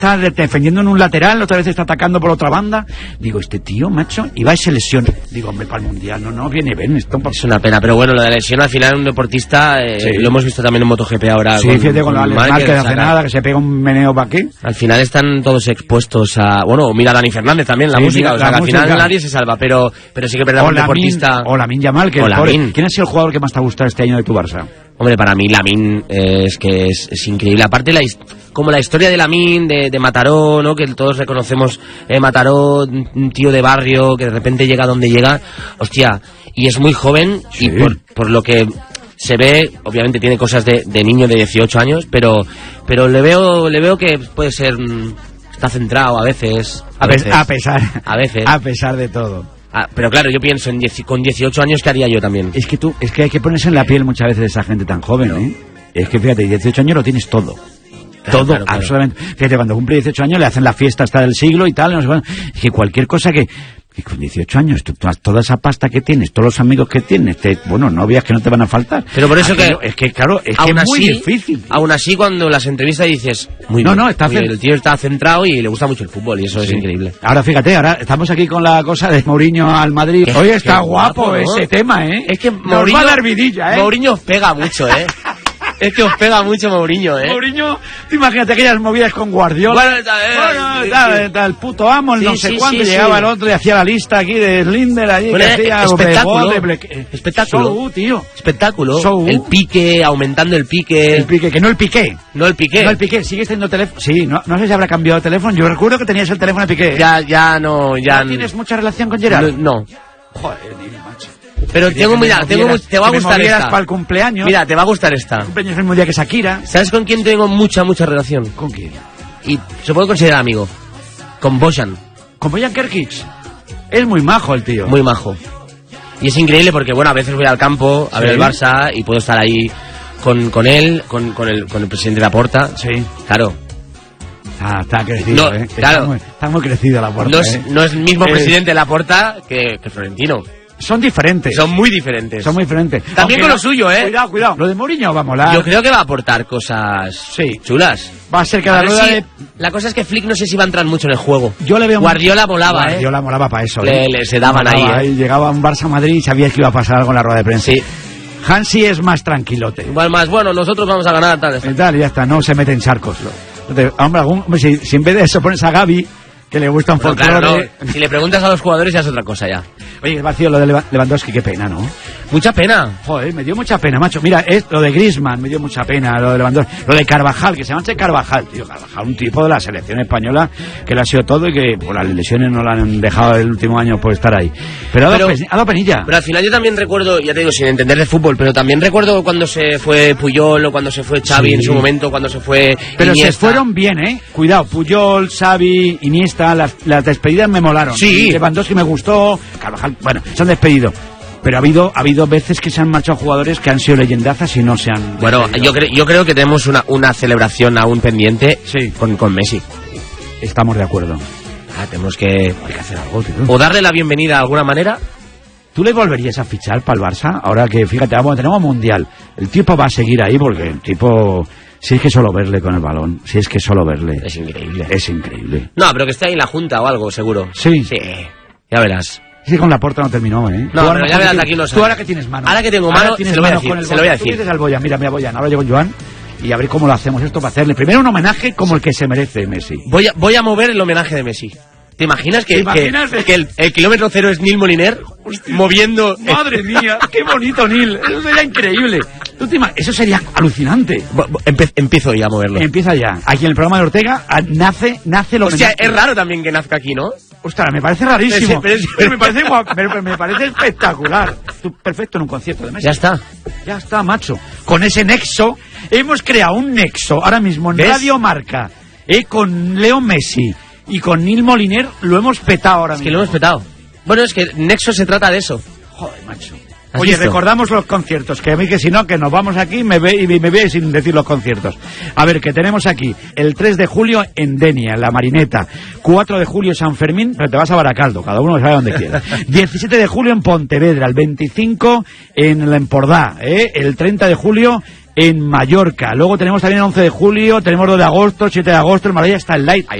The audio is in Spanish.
está defendiendo en un lateral, otra vez está atacando por otra banda. Digo, este tío, macho, y va y se lesiona. Digo, hombre, para el Mundial, no viene bien esto. Es una pena, pero bueno, lo de la lesión al final un deportista, lo hemos visto también en MotoGP ahora. Sí, fíjate con Alex Márquez hace nada, que se pega un meneo para aquí. Al final están todos expuestos a... Bueno, mira a Dani Fernández también, la música, o sea, que al final nadie se salva, pero sí que perdemos un deportista... O Lamine Yamal, que ¿quién ha sido el jugador que más te ha gustado este año de tu Barça? Hombre, para mí Lamine es increíble. Aparte, como la historia de Lamine, de Mataró, ¿no? Que todos reconocemos Mataró, un tío de barrio que de repente llega donde llega. Hostia, y es muy joven, sí. Y por lo que se ve, obviamente tiene cosas de niño de 18 años, pero le veo que puede ser... Está centrado a veces. A pesar de todo. Pero claro, yo pienso con 18 años, ¿qué haría yo también? Es que hay que ponerse en la piel muchas veces de esa gente tan joven, ¿eh? Es que fíjate, 18 años lo tienes todo. Todo, claro. Absolutamente. Fíjate, cuando cumple 18 años le hacen la fiesta hasta del siglo y tal, no sé cuándo. Es que cualquier cosa que con 18 años, tú toda esa pasta que tienes, todos los amigos que tienes, novias que no te van a faltar. Pero por eso es que es muy difícil. Aún así, cuando las entrevistas dices, el tío está centrado y le gusta mucho el fútbol, y eso es increíble. Ahora fíjate, estamos aquí con la cosa de Mourinho al Madrid. Oye, está guapo, ¿no? Ese tema, ¿eh? Es que Mourinho va a dar vidilla, ¿eh? Mourinho os pega mucho, ¿eh? Es que os pega mucho Mourinho, ¿eh? Mourinho, imagínate aquellas movidas con Guardiola. El puto amo, no sé cuánto, llegaba el otro y hacía la lista aquí de Slinder allí, que hacía espectáculo, show, tío. Espectáculo. Show. El pique, aumentando el pique. El pique, que no el piqué. No el piqué. No el piqué, sigues teniendo teléfono. Sí, no sé si habrá cambiado de teléfono. Yo recuerdo que tenías el teléfono de piqué. Ya no. ¿No tienes mucha relación con Gerard? No. Joder, dile, macho. Pero te va a gustar esta. Para el cumpleaños. Mira, te va a gustar esta. El cumpleaños es el mismo día que Shakira. ¿Sabes con quién tengo mucha relación? ¿Con quién? Y se puede considerar amigo. Con Bojan. ¿Con Bojan Kerkic? Es muy majo el tío. Muy majo. Y es increíble porque, bueno, a veces voy al campo a ver el Barça y puedo estar ahí con él, con el presidente Laporta. Sí. Claro. Está crecido, Claro. Está muy crecido Laporta. No es el mismo presidente Laporta que Florentino. Son diferentes. Son muy diferentes. También con lo suyo, ¿eh? Cuidado. Lo de Mourinho va a molar. Yo creo que va a aportar cosas chulas. Va a ser cada rueda de... La cosa es que Flick no sé si va a entrar mucho en el juego. Yo le veo... Guardiola molaba, Guardiola molaba para eso. Se daban ahí. Llegaba a un Barça-Madrid y sabías que iba a pasar algo en la rueda de prensa. Sí. Hansi es más tranquilote. Igual más, bueno, nosotros vamos a ganar tal, ya está, no se mete en charcos. Hombre, si en vez de eso pones a Gavi, que le gusta un folclore... Claro, no. Si le preguntas a los jugadores ya es otra cosa ya. Oye, vacío lo de Lewandowski, qué pena, ¿no? Mucha pena. Joder, me dio mucha pena, macho. Mira, lo de Griezmann me dio mucha pena, lo de Lewandowski. Lo de Carvajal, que se manche Carvajal, tío. Carvajal, un tipo de la selección española que le ha sido todo y que por las lesiones no lo han dejado el último año por estar ahí. Pero ha dado penilla. Pero al final yo también recuerdo, ya te digo, sin entender de fútbol, pero también recuerdo cuando se fue Puyol o cuando se fue Xavi en su momento, cuando se fue Pero Iniesta. Se fueron bien, ¿eh? Cuidado, Puyol, Xavi, Iniesta, las despedidas me molaron. Sí. Lewandowski me gustó, Carvajal, bueno, se han despedido. Pero ha habido veces que se han marchado jugadores que han sido leyendazas y no se han... Bueno, yo creo que tenemos una celebración aún pendiente con Messi. Estamos de acuerdo. Tenemos que... Hay que hacer algo, tío. O darle la bienvenida de alguna manera. ¿Tú le volverías a fichar para el Barça? Ahora que, fíjate, tenemos Mundial. El tipo va a seguir ahí porque el tipo... Si es que solo verle con el balón, Es increíble. Es increíble. No, pero que esté ahí en la junta o algo, seguro. Sí. Ya verás. Sí, con Laporta no terminó, ¿eh? No, pero ya verás, aquí no sé. Tú ahora que tienes mano. Ahora que tengo mano, se lo voy a decir. Tú dices al Boyan, mira, Boyan, ahora llegó Joan y a ver cómo lo hacemos esto para hacerle primero un homenaje como el que se merece Messi. Voy a mover el homenaje de Messi. ¿Te imaginas que el kilómetro cero es Neil Moliner? Hostia, moviendo... ¡Madre mía! ¡Qué bonito, Neil! Eso sería increíble. Eso sería alucinante. Empiezo ya a moverlo. Empieza ya. Aquí en el programa de Ortega nace lo... O sea, es raro también que nazca aquí, ¿no? Ostras, me parece rarísimo. Pero me parece espectacular. Tú, perfecto en un concierto de Messi. Ya está, macho. Con ese nexo, hemos creado un nexo ahora mismo en Radio Marca, con Leo Messi y con Neil Moliner, lo hemos petado ahora mismo. Es que lo hemos petado. Bueno, es que Nexo se trata de eso. Joder, macho. Oye, recordamos los conciertos, que a mí que si no, que nos vamos aquí me ve sin decir los conciertos. A ver, que tenemos aquí el 3 de julio en Denia, en La Marineta, 4 de julio San Fermín, pero te vas a Baracaldo, cada uno sabe donde quiera. 17 de julio en Pontevedra, el 25 en el Empordà, el 30 de julio en Mallorca. Luego tenemos también el 11 de julio, tenemos 2 de agosto, 7 de agosto, en Marbella está el Light.